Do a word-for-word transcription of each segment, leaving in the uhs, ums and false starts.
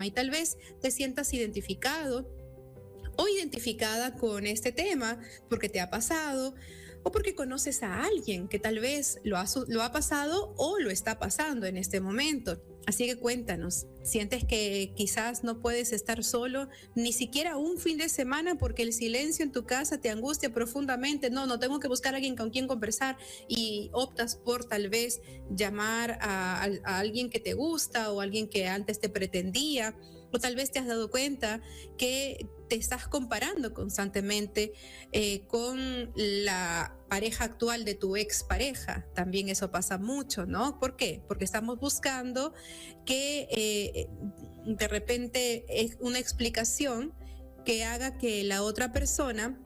y tal vez te sientas identificado o identificada con este tema porque te ha pasado o porque conoces a alguien que tal vez lo ha, lo ha pasado o lo está pasando en este momento. Así que cuéntanos, ¿sientes que quizás no puedes estar solo ni siquiera un fin de semana porque el silencio en tu casa te angustia profundamente? No, no tengo que buscar a alguien con quien conversar y optas por tal vez llamar a, a, a alguien que te gusta o alguien que antes te pretendía, o tal vez te has dado cuenta que te estás comparando constantemente eh, con la pareja actual de tu expareja. También eso pasa mucho, ¿no? ¿Por qué? Porque estamos buscando que eh, de repente es una explicación que haga que la otra persona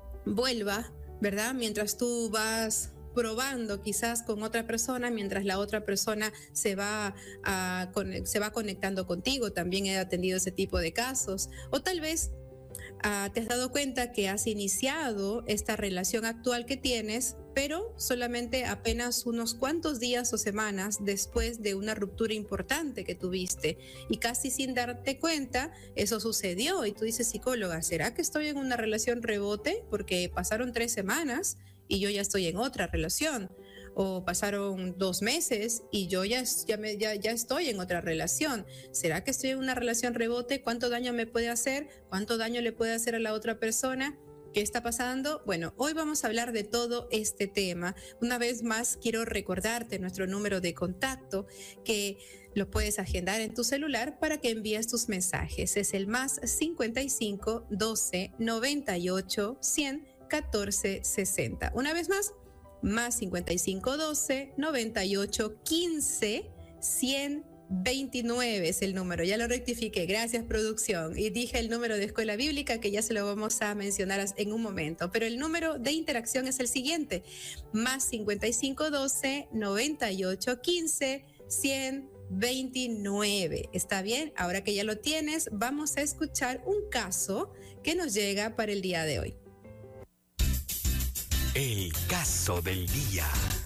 vuelva, ¿verdad? Mientras tú vas probando quizás con otra persona, mientras la otra persona se va, a, se va conectando contigo. También he atendido ese tipo de casos. O tal vez Uh, te has dado cuenta que has iniciado esta relación actual que tienes, pero solamente apenas unos cuantos días o semanas después de una ruptura importante que tuviste, y casi sin darte cuenta eso sucedió y tú dices, psicóloga, ¿será que estoy en una relación rebote? Porque pasaron tres semanas y yo ya estoy en otra relación, o pasaron dos meses y yo ya, ya, me, ya, ya estoy en otra relación. ¿Será que estoy en una relación rebote? ¿Cuánto daño me puede hacer? ¿Cuánto daño le puede hacer a la otra persona? ¿Qué está pasando? Bueno, hoy vamos a hablar de todo este tema. Una vez más, quiero recordarte nuestro número de contacto, que lo puedes agendar en tu celular para que envíes tus mensajes. Es el más cincuenta y cinco, doce, noventa y ocho, cien, catorce, sesenta. Una vez más, más cincuenta y cinco, doce, noventa y ocho, quince, cien, veintinueve es el número. Ya lo rectifiqué, gracias producción. Y dije el número de Escuela Bíblica, que ya se lo vamos a mencionar en un momento. Pero el número de interacción es el siguiente: más cincuenta y cinco, doce, noventa y ocho, quince, cien, veintinueve. ¿Está bien? Ahora que ya lo tienes, vamos a escuchar un caso que nos llega para el día de hoy. El caso del día.